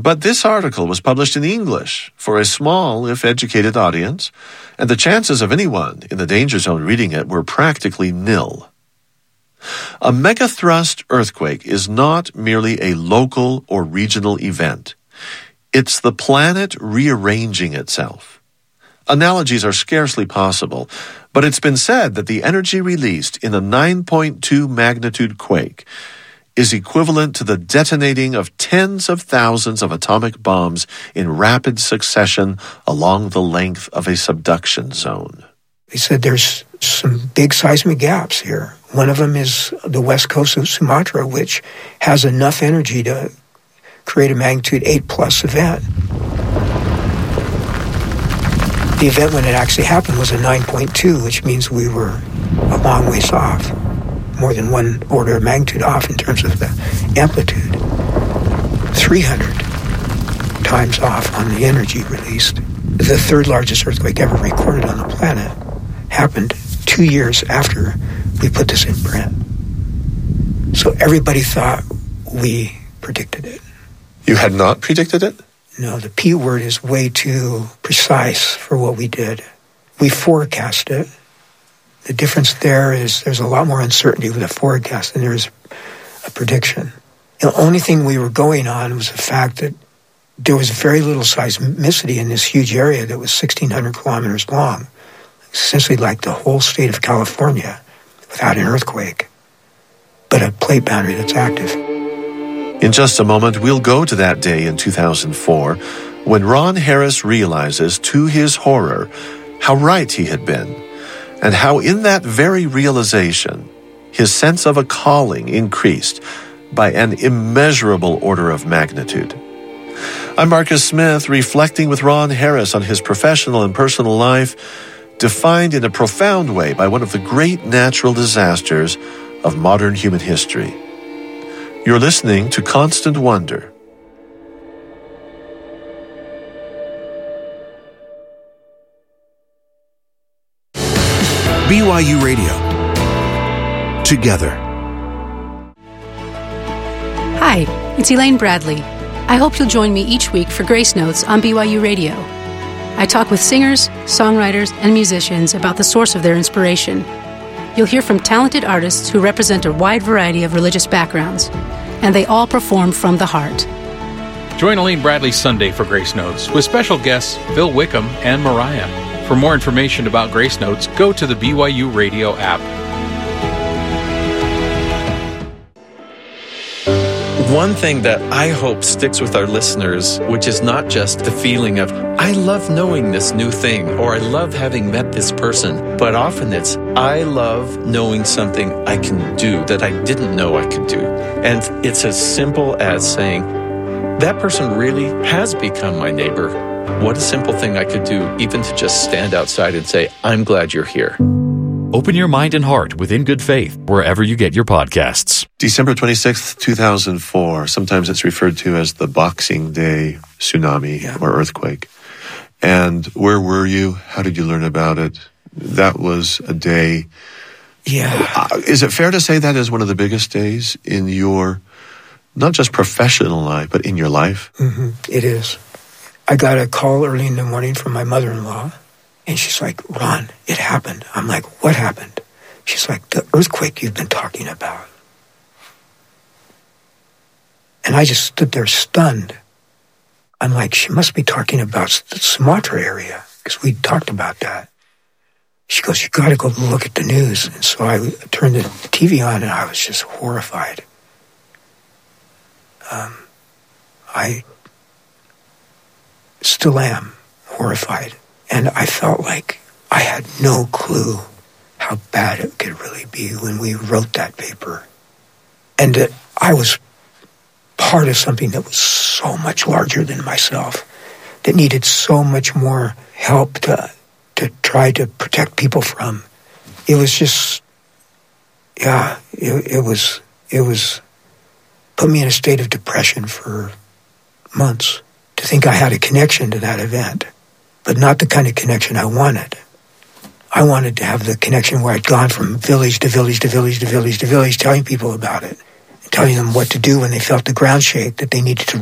But this article was published in English for a small, if educated audience, and the chances of anyone in the danger zone reading it were practically nil. A megathrust earthquake is not merely a local or regional event. It's the planet rearranging itself. Analogies are scarcely possible, but it's been said that the energy released in a 9.2 magnitude quake is equivalent to the detonating of tens of thousands of atomic bombs in rapid succession along the length of a subduction zone. They said there's some big seismic gaps here. One of them is the west coast of Sumatra, which has enough energy to create a magnitude 8+ event. The event when it actually happened was a 9.2, which means we were a long ways off, more than one order of magnitude off in terms of the amplitude. 300 times off on the energy released. The third largest earthquake ever recorded on the planet happened 2 years after we put this in print. So everybody thought we predicted it. You had not predicted it? No, the P word is way too precise for what we did. We forecast it. The difference there is there's a lot more uncertainty with a forecast than there is a prediction. The only thing we were going on was the fact that there was very little seismicity in this huge area that was 1,600 kilometers long, essentially like the whole state of California without an earthquake, but a plate boundary that's active. In just a moment, we'll go to that day in 2004 when Ron Harris realizes, to his horror, how right he had been, and how in that very realization, his sense of a calling increased by an immeasurable order of magnitude. I'm Marcus Smith, reflecting with Ron Harris on his professional and personal life, defined in a profound way by one of the great natural disasters of modern human history. You're listening to Constant Wonder. BYU Radio. Together. Hi, it's Elaine Bradley. I hope you'll join me each week for Grace Notes on BYU Radio. I talk with singers, songwriters, and musicians about the source of their inspiration. You'll hear from talented artists who represent a wide variety of religious backgrounds, and they all perform from the heart. Join Elaine Bradley Sunday for Grace Notes with special guests Phil Wickham and Mariah. For more information about Grace Notes, go to the BYU Radio app. One thing that I hope sticks with our listeners, which is not just the feeling of, I love knowing this new thing, or I love having met this person, but often it's, I love knowing something I can do that I didn't know I could do. And it's as simple as saying, that person really has become my neighbor. What a simple thing I could do, even to just stand outside and say, I'm glad you're here. Open your mind and heart with In Good Faith, wherever you get your podcasts. December 26th, 2004. Sometimes it's referred to as the Boxing Day tsunami or earthquake. And where were you? How did you learn about it? That was a day. Yeah. Is it fair to say that is one of the biggest days in your, not just professional life, but in your life? Mm-hmm. It is. I got a call early in the morning from my mother-in-law. And she's like, Ron, it happened. I'm like, what happened? She's like, the earthquake you've been talking about. And I just stood there stunned. I'm like, she must be talking about the Sumatra area, because we talked about that. She goes, you got to go look at the news. And so I turned the TV on, and I was just horrified. I still am horrified. And I felt like I had no clue how bad it could really be when we wrote that paper. And that I was part of something that was so much larger than myself, that needed so much more help to try to protect people from. It was just, it was put me in a state of depression for months to think I had a connection to that event. But not the kind of connection I wanted. I wanted to have the connection where I'd gone from village to village to village to village to village, telling people about it, and telling them what to do when they felt the ground shake, that they needed to